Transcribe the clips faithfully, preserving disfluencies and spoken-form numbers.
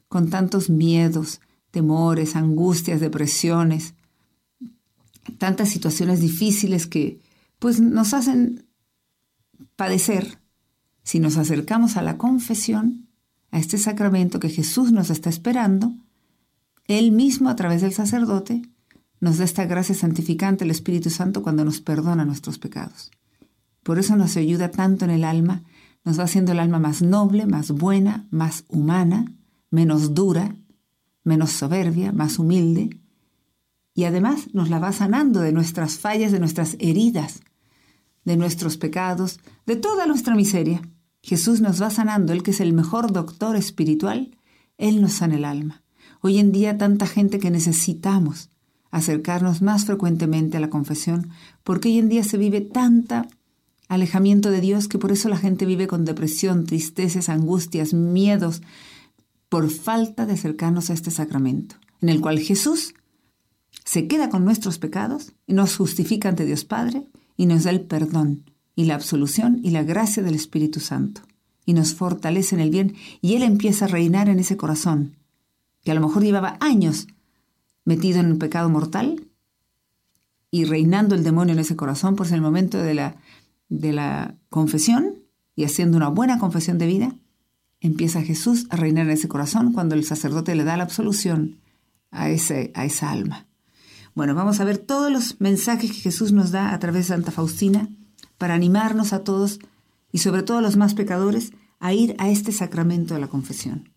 con tantos miedos, temores, angustias, depresiones, tantas situaciones difíciles que pues nos hacen padecer. Si nos acercamos a la confesión, a este sacramento que Jesús nos está esperando, Él mismo a través del sacerdote nos da esta gracia santificante, el Espíritu Santo, cuando nos perdona nuestros pecados. Por eso nos ayuda tanto en el alma, nos va haciendo el alma más noble, más buena, más humana, menos dura, menos soberbia, más humilde, y además nos la va sanando de nuestras fallas, de nuestras heridas, de nuestros pecados, de toda nuestra miseria. Jesús nos va sanando, Él que es el mejor doctor espiritual, Él nos sana el alma. Hoy en día tanta gente que necesitamos acercarnos más frecuentemente a la confesión, porque hoy en día se vive tanta alejamiento de Dios que por eso la gente vive con depresión, tristezas, angustias, miedos, por falta de acercarnos a este sacramento, en el cual Jesús se queda con nuestros pecados y nos justifica ante Dios Padre y nos da el perdón y la absolución y la gracia del Espíritu Santo y nos fortalece en el bien y Él empieza a reinar en ese corazón que a lo mejor llevaba años metido en un pecado mortal y reinando el demonio en ese corazón, pues en el momento de la, de la confesión y haciendo una buena confesión de vida, empieza Jesús a reinar en ese corazón cuando el sacerdote le da la absolución a, ese, a esa alma. Bueno, vamos a ver todos los mensajes que Jesús nos da a través de Santa Faustina para animarnos a todos y sobre todo a los más pecadores a ir a este sacramento de la confesión.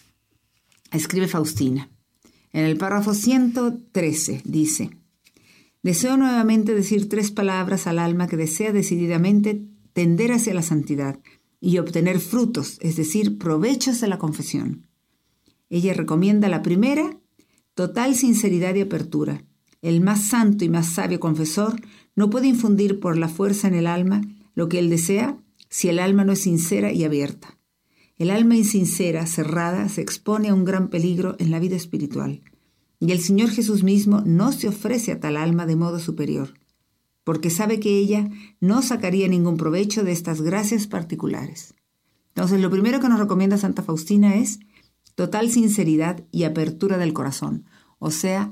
Escribe Faustina. En el párrafo ciento trece dice: deseo nuevamente decir tres palabras al alma que desea decididamente tender hacia la santidad y obtener frutos, es decir, provechos de la confesión. Ella recomienda la primera, total sinceridad y apertura. El más santo y más sabio confesor no puede infundir por la fuerza en el alma lo que él desea si el alma no es sincera y abierta. El alma insincera, cerrada, se expone a un gran peligro en la vida espiritual. Y el Señor Jesús mismo no se ofrece a tal alma de modo superior, porque sabe que ella no sacaría ningún provecho de estas gracias particulares. Entonces, lo primero que nos recomienda Santa Faustina es total sinceridad y apertura del corazón. O sea,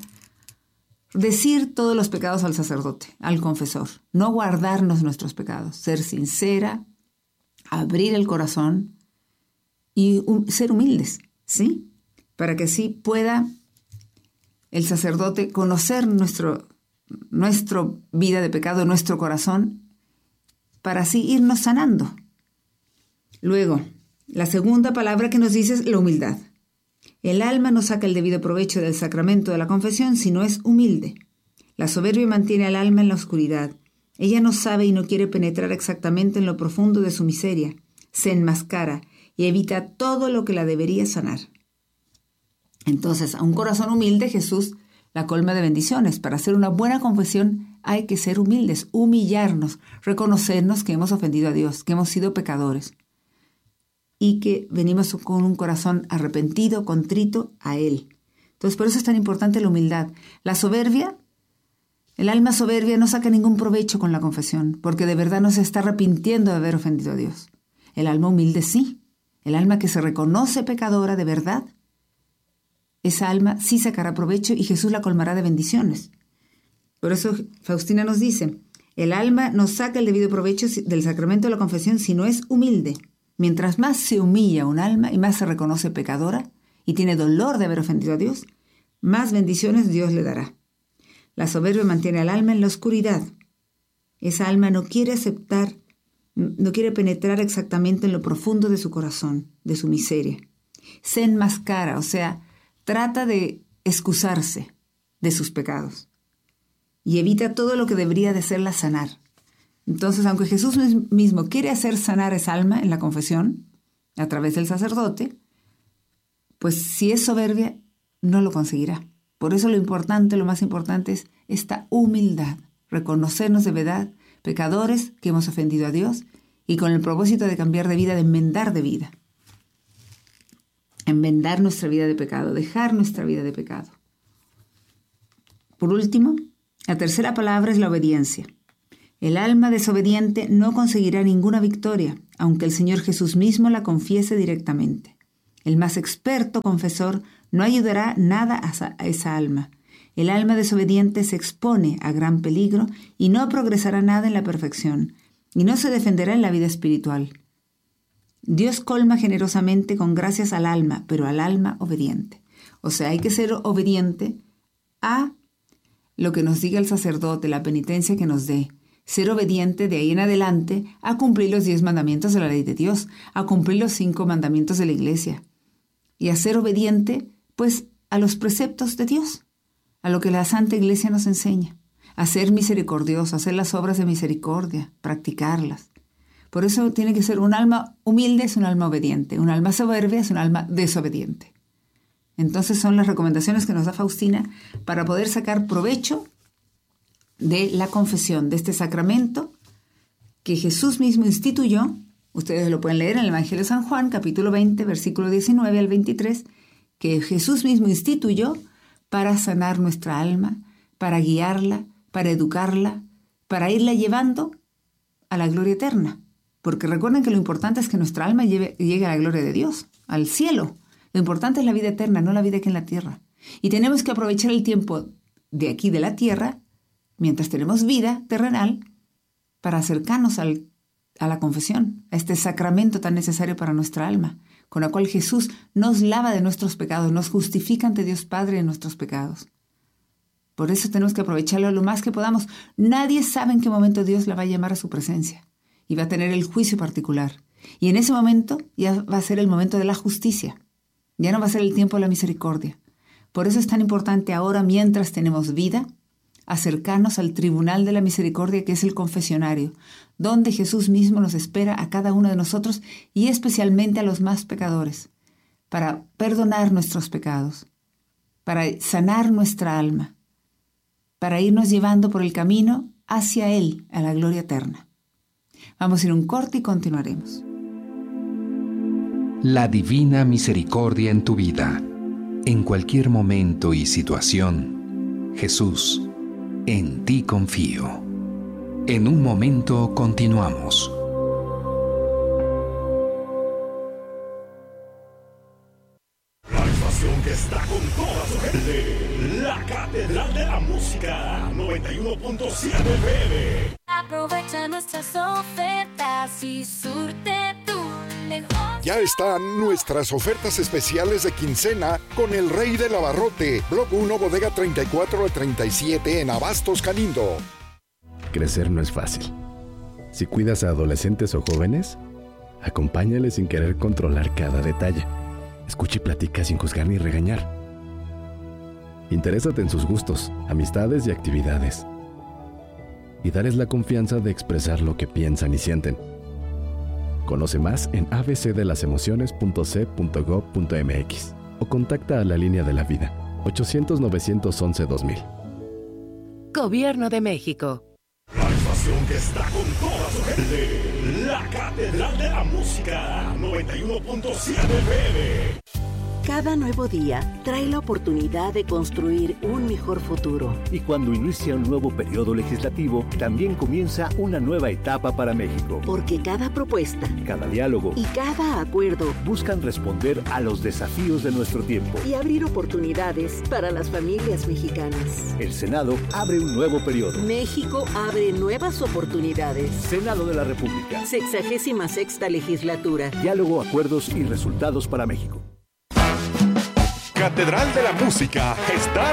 decir todos los pecados al sacerdote, al confesor. No guardarnos nuestros pecados. Ser sincera, abrir el corazón y um, ser humildes, ¿sí? Para que así pueda el sacerdote conocer nuestro, nuestra vida de pecado, nuestro corazón, para así irnos sanando. Luego, la segunda palabra que nos dice es la humildad. El alma no saca el debido provecho del sacramento de la confesión si no es humilde. La soberbia mantiene al alma en la oscuridad. Ella no sabe y no quiere penetrar exactamente en lo profundo de su miseria. Se enmascara y evita todo lo que la debería sanar. Entonces, a un corazón humilde, Jesús la colma de bendiciones. Para hacer una buena confesión hay que ser humildes, humillarnos, reconocernos que hemos ofendido a Dios, que hemos sido pecadores y que venimos con un corazón arrepentido, contrito a Él. Entonces, por eso es tan importante la humildad. La soberbia, el alma soberbia no saca ningún provecho con la confesión, porque de verdad no se está arrepintiendo de haber ofendido a Dios. El alma humilde sí. El alma que se reconoce pecadora de verdad, esa alma sí sacará provecho y Jesús la colmará de bendiciones. Por eso Faustina nos dice, el alma no saca el debido provecho del sacramento de la confesión si no es humilde. Mientras más se humilla un alma y más se reconoce pecadora y tiene dolor de haber ofendido a Dios, más bendiciones Dios le dará. La soberbia mantiene al alma en la oscuridad. Esa alma no quiere aceptar, no quiere penetrar exactamente en lo profundo de su corazón, de su miseria. Se enmascara, o sea, trata de excusarse de sus pecados y evita todo lo que debería de hacerla sanar. Entonces, aunque Jesús mismo quiere hacer sanar esa alma en la confesión, a través del sacerdote, pues si es soberbia, no lo conseguirá. Por eso lo importante, lo más importante es esta humildad, reconocernos de verdad pecadores que hemos ofendido a Dios y con el propósito de cambiar de vida, de enmendar de vida. Enmendar nuestra vida de pecado, dejar nuestra vida de pecado. Por último, la tercera palabra es la obediencia. El alma desobediente no conseguirá ninguna victoria, aunque el Señor Jesús mismo la confiese directamente. El más experto confesor no ayudará nada a esa alma. El alma desobediente se expone a gran peligro y no progresará nada en la perfección, y no se defenderá en la vida espiritual. Dios colma generosamente con gracias al alma, pero al alma obediente. O sea, hay que ser obediente a lo que nos diga el sacerdote, la penitencia que nos dé. Ser obediente de ahí en adelante a cumplir los diez mandamientos de la ley de Dios, a cumplir los cinco mandamientos de la iglesia. Y a ser obediente, pues, a los preceptos de Dios, a lo que la Santa Iglesia nos enseña. A ser misericordioso, a hacer las obras de misericordia, practicarlas. Por eso tiene que ser un alma humilde, es un alma obediente. Un alma soberbia es un alma desobediente. Entonces son las recomendaciones que nos da Faustina para poder sacar provecho de la confesión, de este sacramento que Jesús mismo instituyó. Ustedes lo pueden leer en el Evangelio de San Juan, capítulo veinte, versículo diecinueve al veintitrés, que Jesús mismo instituyó para sanar nuestra alma, para guiarla, para educarla, para irla llevando a la gloria eterna. Porque recuerden que lo importante es que nuestra alma lleve, llegue a la gloria de Dios, al cielo. Lo importante es la vida eterna, no la vida aquí en la tierra. Y tenemos que aprovechar el tiempo de aquí de la tierra, mientras tenemos vida terrenal, para acercarnos al, a la confesión, a este sacramento tan necesario para nuestra alma, con la cual Jesús nos lava de nuestros pecados, nos justifica ante Dios Padre de nuestros pecados. Por eso tenemos que aprovecharlo lo más que podamos. Nadie sabe en qué momento Dios la va a llamar a su presencia y va a tener el juicio particular. Y en ese momento ya va a ser el momento de la justicia. Ya no va a ser el tiempo de la misericordia. Por eso es tan importante ahora, mientras tenemos vida, acercarnos al tribunal de la misericordia, que es el confesionario, donde Jesús mismo nos espera a cada uno de nosotros y especialmente a los más pecadores, para perdonar nuestros pecados, para sanar nuestra alma, para irnos llevando por el camino hacia Él, a la gloria eterna. Vamos a ir a un corte y continuaremos. La divina misericordia en tu vida, en cualquier momento y situación. Jesús, en ti confío. En un momento continuamos. La estación que está con toda su gente. La Catedral de la Música, noventa y uno punto siete F M. Aprovecha nuestras ofertas y surte tu negocio. Ya están nuestras ofertas especiales de quincena con el Rey del Abarrote, Block uno, bodega treinta y cuatro al treinta y siete en Abastos Calindo. Crecer no es fácil. Si cuidas a adolescentes o jóvenes, acompáñales sin querer controlar cada detalle. Escucha y platica sin juzgar ni regañar. Interésate en sus gustos, amistades y actividades. Y darles la confianza de expresar lo que piensan y sienten. Conoce más en a b c de las emociones punto c punto gob punto m x o contacta a la Línea de la Vida ochocientos, novecientos once, dos mil. Gobierno de México. La estación que está con toda su gente. La Catedral de la Música, noventa y uno punto siete F M. Cada nuevo día trae la oportunidad de construir un mejor futuro. Y cuando inicia un nuevo periodo legislativo, también comienza una nueva etapa para México. Porque cada propuesta, cada diálogo y cada acuerdo buscan responder a los desafíos de nuestro tiempo y abrir oportunidades para las familias mexicanas. El Senado abre un nuevo periodo. México abre nuevas oportunidades. Senado de la República. Sexagésima sexta legislatura. Diálogo, acuerdos y resultados para México. Catedral de la Música está